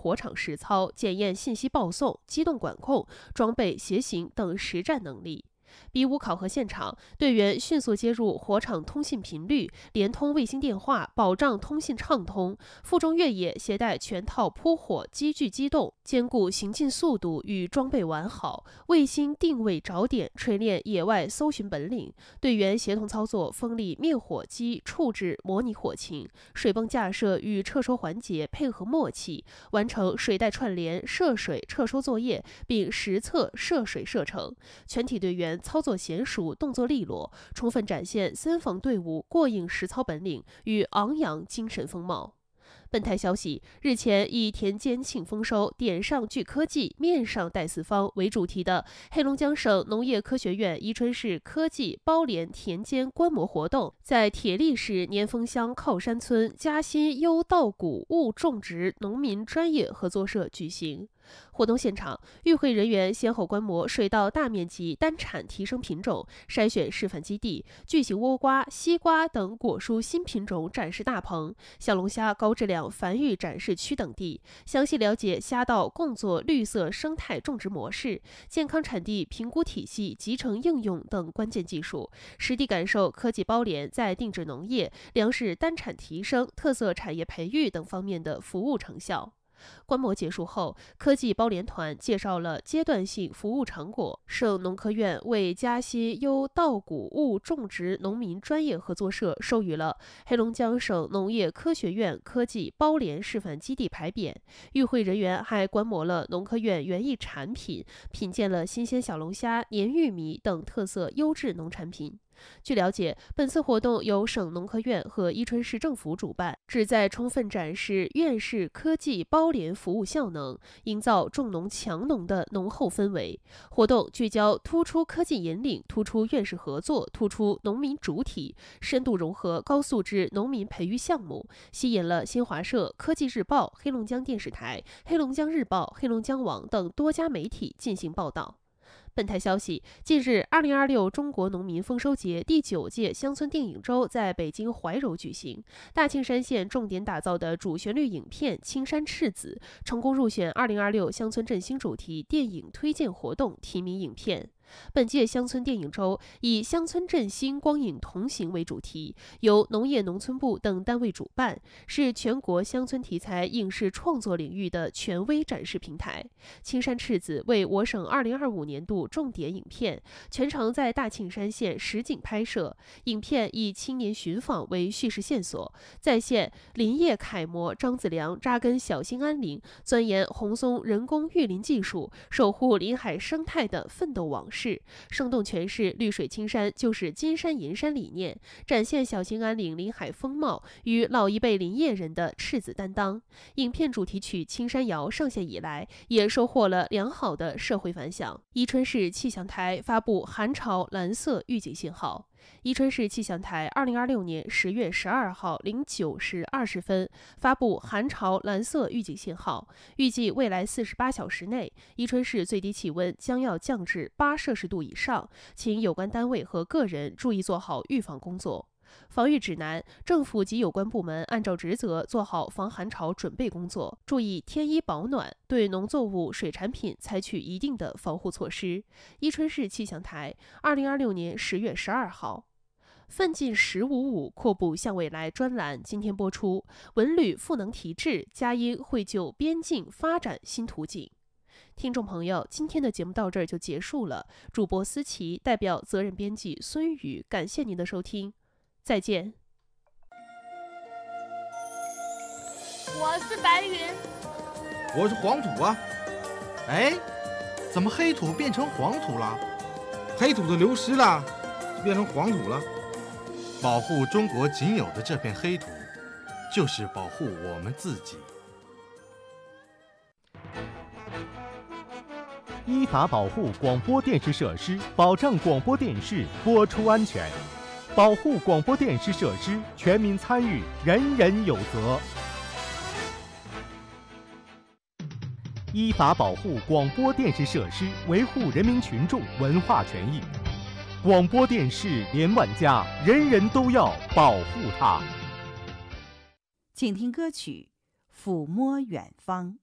火场实操，检验信息报送、机动管控、装备携行等实战能力。B5考核现场，队员迅速接入火场通信频率，连通卫星电话，保障通信畅通。负重越野携带全套扑火机具机动，兼顾行进速度与装备完好，卫星定位找点，锤炼野外搜寻本领。队员协同操作风力灭火机处置模拟火情，水泵架设与撤收环节配合默契，完成水带串联、涉水撤收作业，并实测涉水射程。全体队员操作娴熟，动作利落，充分展现森防队伍过硬实操本领与昂扬精神风貌。本台消息，日前以田间庆丰收，点上聚科技，面上带四方为主题的黑龙江省农业科学院伊春市科技包联田间观摩活动，在铁力市年丰乡靠山村嘉新优稻谷物种植农民专业合作社举行。活动现场，与会人员先后观摩水稻大面积单产提升品种，筛选示范基地，巨型倭瓜、西瓜等果蔬新品种展示大棚，小龙虾高质量繁育展示区等地，详细了解虾稻共作绿色生态种植模式、健康产地评估体系集成应用等关键技术，实地感受科技包联在定制农业、粮食单产提升、特色产业培育等方面的服务成效。观摩结束后，科技包联团介绍了阶段性服务成果。省农科院为嘉新优稻谷物种植农民专业合作社授予了黑龙江省农业科学院科技包联示范基地牌匾。与会人员还观摩了农科院园艺产品，品鉴了新鲜小龙虾、黏玉米等特色优质农产品。据了解，本次活动由省农科院和伊春市政府主办，旨在充分展示院市科技包联服务效能，营造重农强农的浓厚氛围。活动聚焦突出科技引领，突出院士合作，突出农民主体，深度融合高素质农民培育项目，吸引了新华社、科技日报、黑龙江电视台、黑龙江日报、黑龙江网等多家媒体进行报道。本台消息，近日，2026中国农民丰收节第9届乡村电影周在北京怀柔举行。大庆山县重点打造的主旋律影片《青山赤子》成功入选2026乡村振兴主题电影推荐活动提名影片。本届乡村电影周以乡村振兴光影同行为主题，由农业农村部等单位主办，是全国乡村题材影视创作领域的权威展示平台。青山赤子为我省2025年度重点影片，全程在大庆山县实景拍摄。影片以青年寻访为叙事线索，再现林业楷模张子良扎根小兴安岭，钻研红松人工育林技术，守护林海生态的奋斗往事，生动诠释绿水青山就是金山银山理念，展现小兴安岭林海风貌与老一辈林业人的赤子担当。影片主题曲《青山谣》上线以来，也收获了良好的社会反响。伊春市气象台发布寒潮蓝色预警信号。伊春市气象台2026年10月12号09时20分发布寒潮蓝色预警信号，预计未来48小时内，伊春市最低气温将要降至8摄氏度以上，请有关单位和个人注意做好预防工作。防御指南：政府及有关部门按照职责做好防寒潮准备工作，注意添衣保暖，对农作物、水产品采取一定的防护措施。伊春市气象台2026年10月12号。奋进1055阔步向未来专栏今天播出，文旅赋能提质，佳音绘就边境发展新途径。听众朋友，今天的节目到这儿就结束了。主播思琪代表责任编辑孙宇，感谢您的收听，再见。 我是白云， 我是黄土啊。哎，怎么黑土变成黄土了？黑土都流失了，就变成黄土了。保护中国仅有的这片黑土，就是保护我们自己。 依法保护广播电视设施，保障广播电视播出安全。保护广播电视设施，全民参与，人人有责。依法保护广播电视设施，维护人民群众文化权益。广播电视连万家，人人都要保护它。 请听歌曲《抚摸远方》。